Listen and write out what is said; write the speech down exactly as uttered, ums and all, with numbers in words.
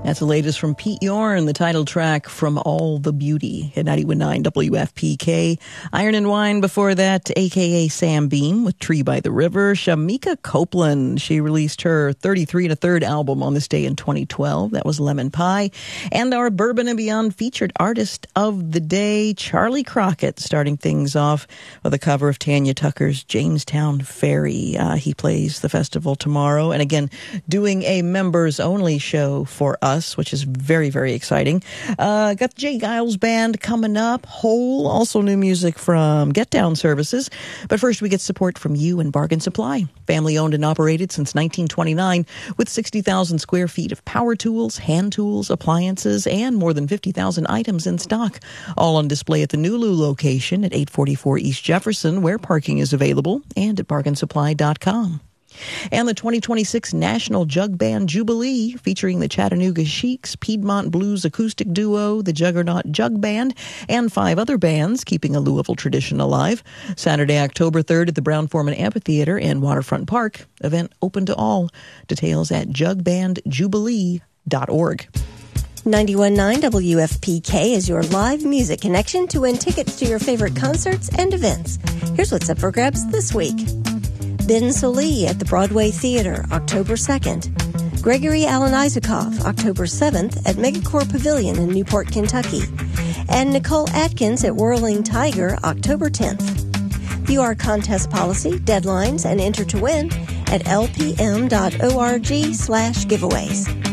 That's the latest from Pete Yorn, the title track from All the Beauty at ninety-one point nine W F P K. Iron and Wine before that, a k a. Sam Beam with Tree by the River. Shamika Copeland, she released her thirty-three and a third album on this day in twenty twelve. That was Lemon Pie. And our Bourbon and Beyond featured artist of the day, Charlie Crockett, starting things off with a cover of Tanya Tucker's Jamestown Ferry. Uh, he plays the festival tomorrow. And again, doing a members-only show for us, which is very, very exciting. Uh, got the Jay Giles Band coming up. Hole, also new music from Get Down Services. But first, we get support from you and Bargain Supply. Family owned and operated since nineteen twenty-nine with sixty thousand square feet of power tools, hand tools, appliances, and more than fifty thousand items in stock. All on display at the Nulu location at eight forty-four East Jefferson, where parking is available, and at bargain supply dot com. And the twenty twenty-six National Jug Band Jubilee, featuring the Chattanooga Sheiks, Piedmont Blues Acoustic Duo, the Juggernaut Jug Band, and five other bands keeping a Louisville tradition alive. Saturday, October third at the Brown-Forman Amphitheater in Waterfront Park. Event open to all. Details at jug band jubilee dot org. ninety-one point nine W F P K is your live music connection to win tickets to your favorite concerts and events. Here's what's up for grabs this week. Ben Sollee at the Broadway Theater, October second. Gregory Alan Isakov, October seventh at Megacore Pavilion in Newport, Kentucky. And Nicole Atkins at Whirling Tiger, October tenth. View our contest policy, deadlines, and enter to win at lpm.org slash giveaways.